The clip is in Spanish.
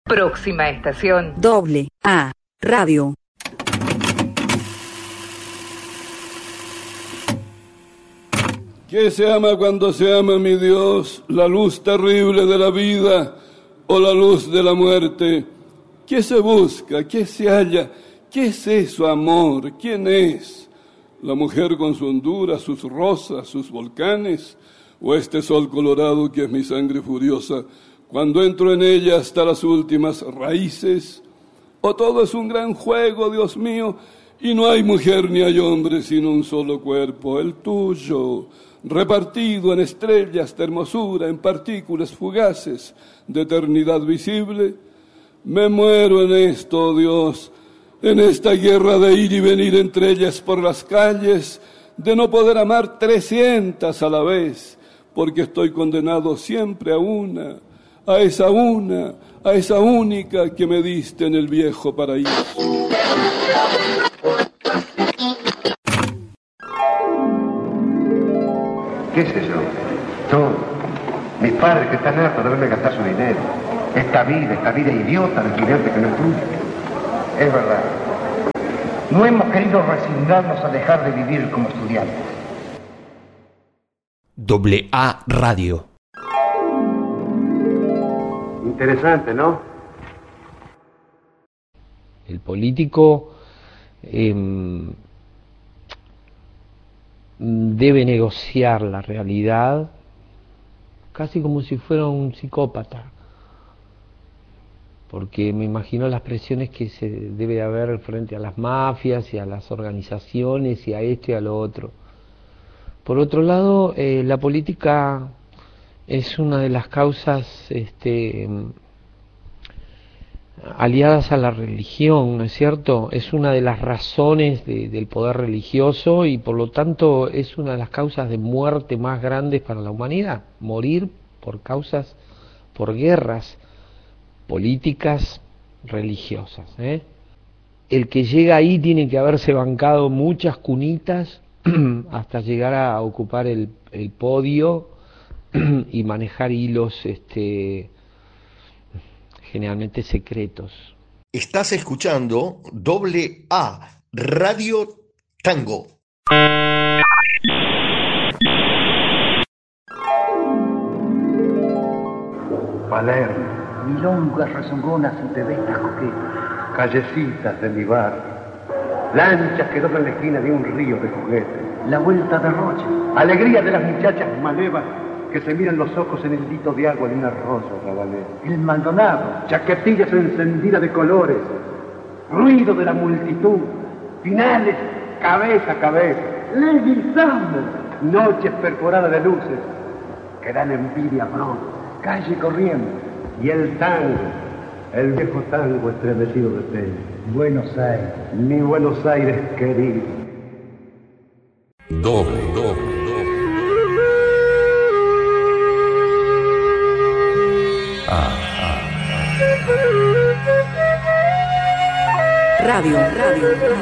Próxima estación. Doble A Radio. ¿Qué se ama cuando se ama, mi Dios? ¿La luz terrible de la vida o la luz de la muerte? ¿Qué se busca? ¿Qué se halla? ¿Qué es eso, amor? ¿Quién es? ¿La mujer con su hondura, sus rosas, sus volcanes? ¿O este sol colorado que es mi sangre furiosa cuando entro en ella hasta las últimas raíces? ¿O todo es un gran juego, Dios mío, y no hay mujer ni hay hombre sino un solo cuerpo, el tuyo, repartido en estrellas de hermosura, en partículas fugaces de eternidad visible? Me muero en esto, Dios, en esta guerra de ir y venir entre ellas por las calles, de no poder amar 300 a la vez, porque estoy condenado siempre a una, a esa única que me diste en el viejo paraíso. ¿Qué es eso? Todo. Mis padres que están hartos de verme gastar su dinero. Esta vida idiota de estudiante que no estudia. Es verdad. No hemos querido resignarnos a dejar de vivir como estudiantes. Doble A Radio. Interesante, ¿no? El político debe negociar la realidad casi como si fuera un psicópata, porque me imagino las presiones que se debe haber frente a las mafias y a las organizaciones y a esto y a lo otro. Por otro lado, la política es una de las causas aliadas a la religión, ¿no es cierto? Es una de las razones del poder religioso y por lo tanto es una de las causas de muerte más grandes para la humanidad. Morir por causas, por guerras políticas religiosas, ¿eh? El que llega ahí tiene que haberse bancado muchas cunitas hasta llegar a ocupar el podio y manejar hilos generalmente secretos. Estás escuchando Doble A Radio Tango. Palermo, milongas rezongonas y bebestas coquetas, callecitas de mi barrio, lanchas que doblan la esquina de un río de juguetes, la vuelta de Rocha, alegría de las muchachas malevas que se miran los ojos en el lito de agua de un arroyo rabanero, el Maldonado, chaquetillas encendidas de colores, ruido de la multitud, finales cabeza a cabeza, Leviatán, noches perforadas de luces que dan envidia pronto, calle corriendo, y el tango, el viejo tango estremecido de pena. Buenos Aires, mi Buenos Aires querido. Doble. Radio.